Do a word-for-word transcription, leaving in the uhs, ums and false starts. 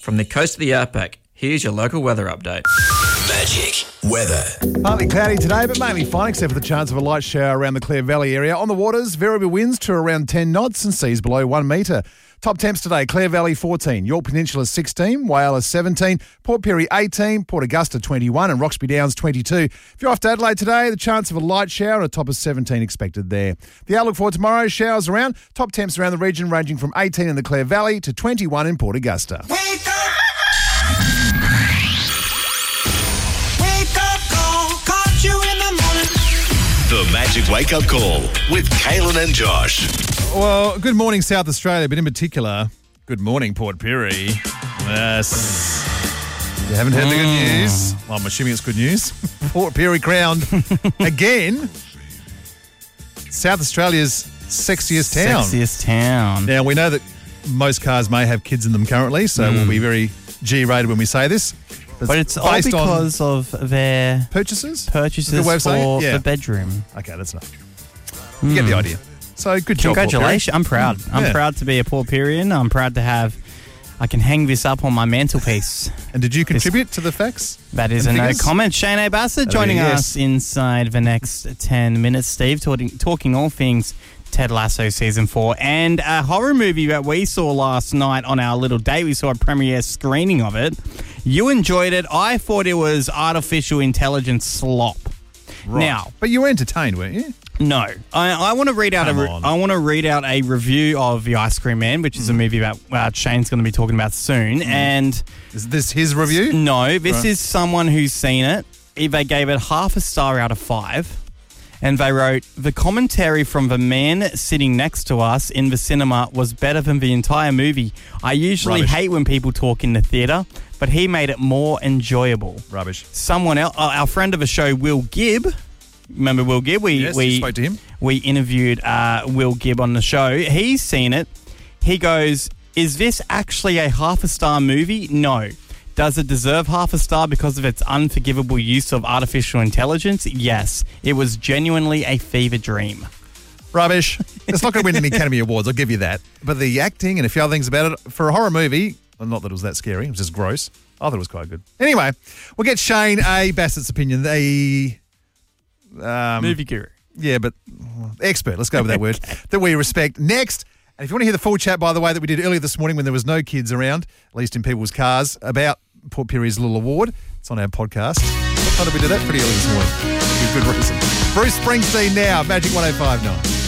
From the coast of the outback, here's your local weather update. Magic weather. Partly cloudy today, but mainly fine, except for the chance of a light shower around the Clare Valley area. On the waters, variable winds to around ten knots and seas below one metre. Top temps today, Clare Valley fourteen, York Peninsula sixteen, Whyalla seventeen, Port Pirie eighteen, Port Augusta twenty-one and Roxby Downs twenty-two. If you're off to Adelaide today, the chance of a light shower and a top of seventeen expected there. The outlook for tomorrow, showers around, top temps around the region ranging from eighteen in the Clare Valley to twenty-one in Port Augusta. Wake up! Wake up call, caught you in the morning. The Magic Wake Up Call with Kaylin and Josh. Well, good morning, South Australia, but in particular, good morning, Port Pirie. Yes. You haven't heard mm. the good news? Well, I'm assuming it's good news. Port Pirie crowned again South Australia's sexiest town. Sexiest town. Now, we know that most cars may have kids in them currently, so mm. we'll be very G-rated when we say this. But, but it's all because of their purchases, purchases for yeah. the bedroom. Okay, that's enough. You mm. get the idea. So good job. Congratulations. I'm proud. Mm. I'm yeah. proud to be a Port Pirian. I'm proud to have, I can hang this up on my mantelpiece. And did you contribute this, to the facts? That is a no comment. Shane O'Bassett joining yes. us inside the next ten minutes. Steve talking, talking all things Ted Lasso Season four and a horror movie that we saw last night on our little date. We saw a premiere screening of it. You enjoyed it. I thought it was artificial intelligence slop. Right. Now, but you were entertained, weren't you? No, I, I want to read out Come a re- I want to read out a review of The Ice Cream Man, which is mm. a movie about uh, Shane's going to be talking about soon. Mm. And is this his review? No, this right. is someone who's seen it. They gave it half a star out of five, and they wrote, "The commentary from the man sitting next to us in the cinema was better than the entire movie. I usually Rubbish. hate when people talk in the theatre, but he made it more enjoyable." Rubbish. Someone else, uh, our friend of the show, Will Gibb. Remember Will Gibb? We yes, we you spoke to him. We interviewed uh, Will Gibb on the show. He's seen it. He goes, "Is this actually a half a star movie? No. Does it deserve half a star because of its unforgivable use of artificial intelligence? Yes. It was genuinely a fever dream." Rubbish. It's not going to win any Academy Awards, I'll give you that. But the acting and a few other things about it, for a horror movie, well, not that it was that scary, it was just gross. I thought it was quite good. Anyway, we'll get Shane A. Bassett's opinion. The um, movie guru. Yeah, but well, expert, let's go with that word, that we respect. Next, and if you want to hear the full chat, by the way, that we did earlier this morning when there was no kids around, at least in people's cars, about Port Pirie's little award, it's on our podcast. What time did we do that? Pretty early this morning. Good reason. Bruce Springsteen now, Magic one oh five point nine.